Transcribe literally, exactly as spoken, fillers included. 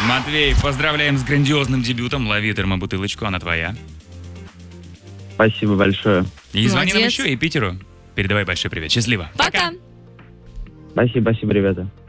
Матвей, поздравляем с грандиозным дебютом. Лови термобутылочку, она твоя. Спасибо большое. И звони нам Молодец. еще, и Питеру. Передавай большой привет. Счастливо. Пока. Спасибо, спасибо, ребята.